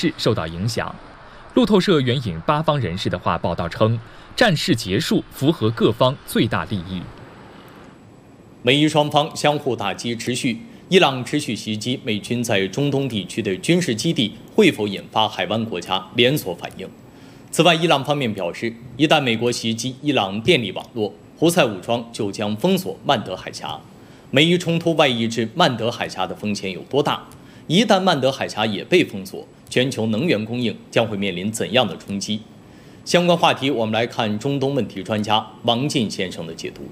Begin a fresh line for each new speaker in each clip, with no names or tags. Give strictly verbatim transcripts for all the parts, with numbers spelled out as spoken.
势受到影响。路透社援引巴方人士的话报道称，战事结束符合各方最大利益。
美伊双方相互打击持续，伊朗持续袭击美军在中东地区的军事基地，会否引发海湾国家连锁反应？此外，伊朗方面表示，一旦美国袭击伊朗电力网络，胡塞武装就将封锁曼德海峡。美伊冲突外溢至曼德海峡的风险有多大？一旦曼德海峡也被封锁，全球能源供应将会面临怎样的冲击？相关话题，我们来看中东问题专家王进先生的解读。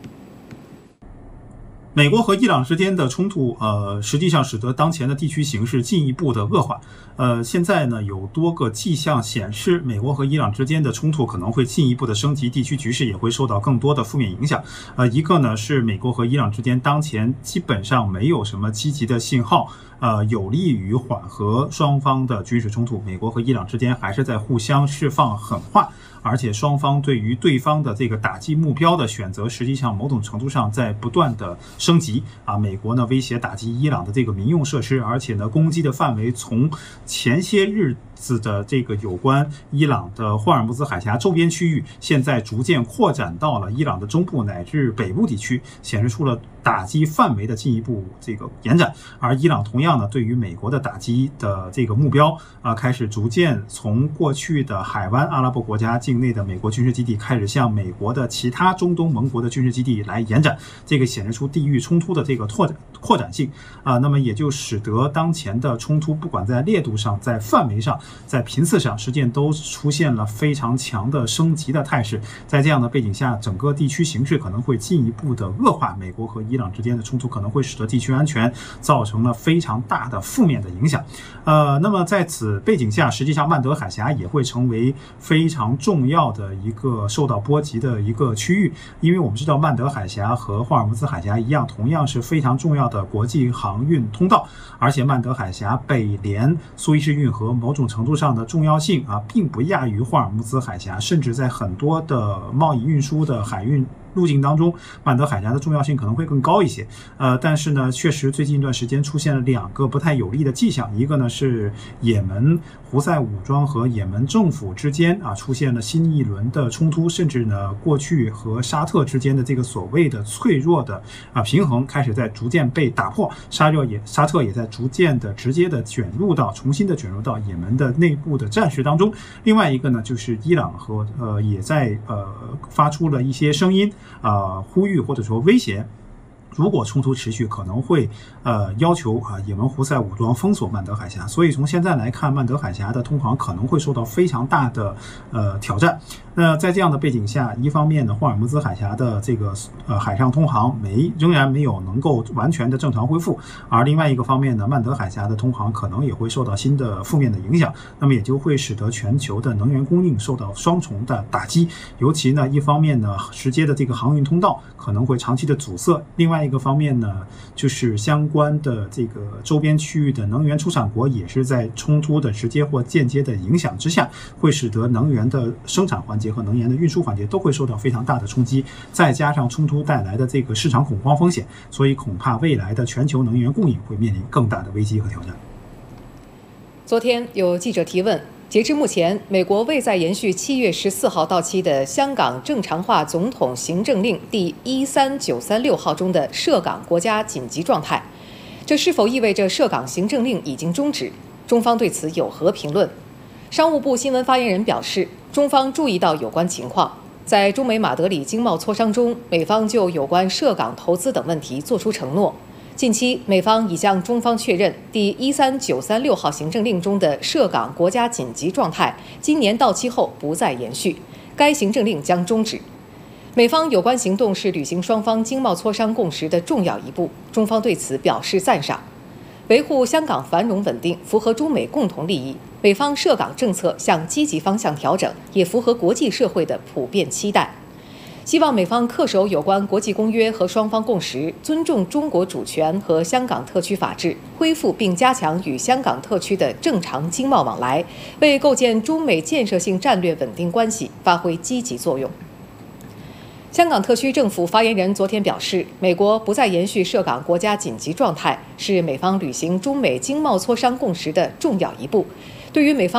美国和伊朗之间的冲突，呃，实际上使得当前的地区形势进一步的恶化。呃，现在呢，有多个迹象显示，美国和伊朗之间的冲突可能会进一步的升级，地区局势也会受到更多的负面影响。呃，一个呢是美国和伊朗之间当前基本上没有什么积极的信号，呃，有利于缓和双方的军事冲突。美国和伊朗之间还是在互相释放狠话。而且双方对于对方的这个打击目标的选择，实际上某种程度上在不断的升级啊。美国呢威胁打击伊朗的这个民用设施，而且呢攻击的范围从前些日子的这个有关伊朗的霍尔木兹海峡周边区域，现在逐渐扩展到了伊朗的中部乃至北部地区，显示出了打击范围的进一步这个延展。而伊朗同样呢，对于美国的打击的这个目标啊，开始逐渐从过去的海湾阿拉伯国家境内的美国军事基地，开始向美国的其他中东盟国的军事基地来延展。这个显示出地域冲突的这个拓展扩展性啊，那么也就使得当前的冲突，不管在烈度上、在范围上、在频次上，实际上都出现了非常强的升级的态势。在这样的背景下，整个地区形势可能会进一步的恶化。美国和伊朗之间的冲突可能会使得地区安全造成了非常大的负面的影响。呃，那么在此背景下，实际上曼德海峡也会成为非常重要的一个受到波及的一个区域，因为我们知道曼德海峡和霍尔木兹海峡一样，同样是非常重要的国际航运通道，而且曼德海峡北连苏伊士运河某种程度上的重要性啊，并不亚于霍尔木兹海峡，甚至在很多的贸易运输的海运路径当中，曼德海峡的重要性可能会更高一些。呃，但是呢，确实最近一段时间出现了两个不太有利的迹象，一个呢是也门胡塞武装和也门政府之间啊出现了新一轮的冲突，甚至呢过去和沙特之间的这个所谓的脆弱的啊平衡开始在逐渐被打破，沙特也沙特也在逐渐的直接的卷入到重新的卷入到也门的内部的战事当中。另外一个呢就是伊朗和呃也在呃发出了一些声音。啊，呼吁或者说威胁，如果冲突持续，可能会呃要求啊也门胡塞武装封锁曼德海峡。所以从现在来看，曼德海峡的通航可能会受到非常大的呃挑战。那在这样的背景下，一方面呢，霍尔木兹海峡的这个呃海上通航没仍然没有能够完全的正常恢复，而另外一个方面呢，曼德海峡的通航可能也会受到新的负面的影响，那么也就会使得全球的能源供应受到双重的打击。尤其呢，一方面呢，直接的这个航运通道可能会长期的阻塞；另外一个方面呢，就是相关的这个周边区域的能源出产国也是在冲突的直接或间接的影响之下，会使得能源的生产环节和能源的运输环节都会受到非常大的冲击，再加上冲突带来的这个市场恐慌风险，所以恐怕未来的全球能源供应会面临更大的危机和挑战。
昨天有记者提问，截至目前，美国未在延续七月十四号到期的香港正常化总统行政令第一三九三六号中的涉港国家紧急状态，这是否意味着涉港行政令已经终止？中方对此有何评论？商务部新闻发言人表示，中方注意到有关情况，在中美马德里经贸磋商中，美方就有关涉港投资等问题作出承诺。近期，美方已向中方确认，第一三九三六号行政令中的涉港国家紧急状态今年到期后不再延续，该行政令将终止。美方有关行动是履行双方经贸磋商共识的重要一步，中方对此表示赞赏。维护香港繁荣稳定，符合中美共同利益。美方涉港政策向积极方向调整，也符合国际社会的普遍期待。希望美方恪守有关国际公约和双方共识，尊重中国主权和香港特区法治，恢复并加强与香港特区的正常经贸往来，为构建中美建设性战略稳定关系发挥积极作用。香港特区政府发言人昨天表示，美国不再延续涉港国家紧急状态，是美方履行中美经贸磋商共识的重要一步。对于美方